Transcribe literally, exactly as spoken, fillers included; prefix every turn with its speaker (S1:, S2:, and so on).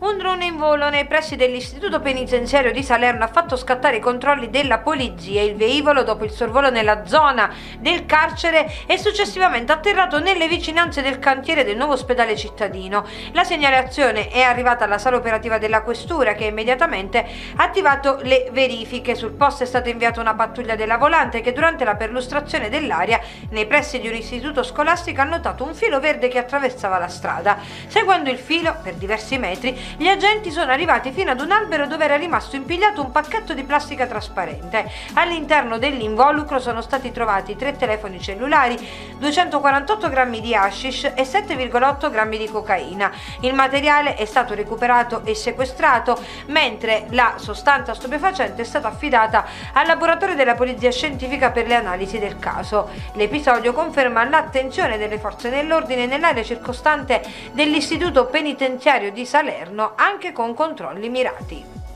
S1: Un drone in volo nei pressi dell'istituto penitenziario di Salerno ha fatto scattare i controlli della polizia. Il velivolo, dopo il sorvolo nella zona del carcere, è successivamente atterrato nelle vicinanze del cantiere del nuovo ospedale cittadino. La segnalazione è arrivata alla sala operativa della questura, che ha immediatamente attivato le verifiche. Sul posto è stata inviata una pattuglia della volante che, durante la perlustrazione dell'area nei pressi di un istituto scolastico, ha notato un filo verde che attraversava la strada. Seguendo il filo per diversi metri, gli agenti sono arrivati fino ad un albero dove era rimasto impigliato un pacchetto di plastica trasparente. All'interno dell'involucro sono stati trovati tre telefoni cellulari, duecentoquarantotto grammi di hashish e sette virgola otto grammi di cocaina. Il materiale è stato recuperato e sequestrato, mentre la sostanza stupefacente è stata affidata al laboratorio della polizia scientifica per le analisi del caso. L'episodio conferma l'attenzione delle forze dell'ordine nell'area circostante dell'istituto penitenziario di Salerno, anche con controlli mirati.